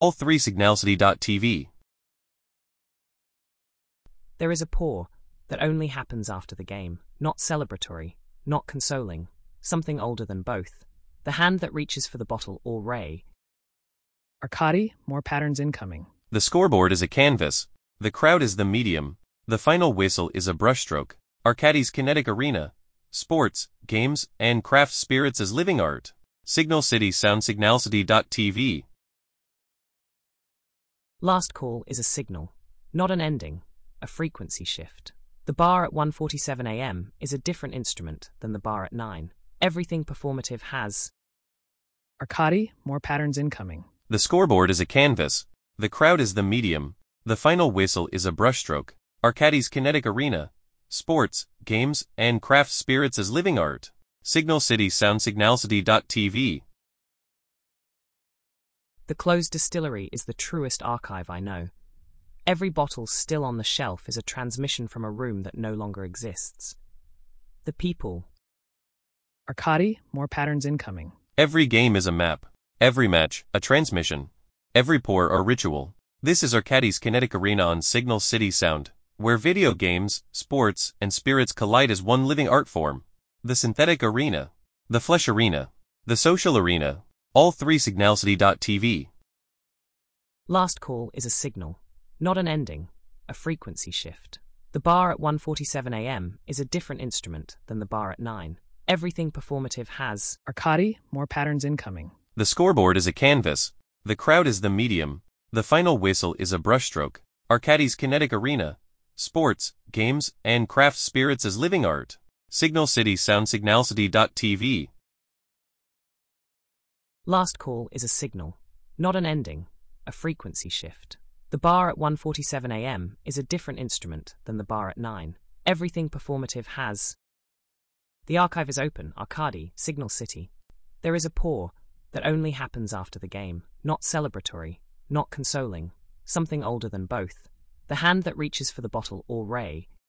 All 3 Signalcity.tv. There is a pour that only happens after the game, not celebratory, not consoling, something older than both. The hand that reaches for the bottle or ray. Arcadi, more patterns incoming. The scoreboard is a canvas. The crowd is the medium. The final whistle is a brushstroke. Arcadi's kinetic arena. Sports, games, and craft spirits as living art. Signal City Sound Signalcity.tv. Last call is a signal, not an ending, a frequency shift. The bar at 1:47 a.m. is a different instrument than the bar at 9. Everything performative has. Arcadi, more patterns incoming. The scoreboard is a canvas. The crowd is the medium. The final whistle is a brushstroke. Arcadi's kinetic arena. Sports, games, and craft spirits as living art. Signal City Sound Signalcity.tv. The closed distillery is the truest archive I know. Every bottle still on the shelf is a transmission from a room that no longer exists. The people. Arcadi, more patterns incoming. Every game is a map. Every match, a transmission. Every pour, a ritual. This is Arcadi's kinetic arena on Signal City Sound, where video games, sports, and spirits collide as one living art form. The synthetic arena. The flesh arena. The social arena. All 3 Signalcity.tv. Last call is a signal, not an ending, a frequency shift. The bar at 1:47 a.m. is a different instrument than the bar at 9. Everything performative has. Arcadi, more patterns incoming. The scoreboard is a canvas. The crowd is the medium. The final whistle is a brushstroke. Arcadi's kinetic arena. Sports, games, and craft spirits as living art. Signal City Sound Signalcity.tv. Last call is a signal, not an ending, a frequency shift. The bar at 1:47 a.m. is a different instrument than the bar at 9. Everything performative has. The archive is open, Arcadi, Signal City. There is a pour that only happens after the game, not celebratory, not consoling, something older than both. The hand that reaches for the bottle or ray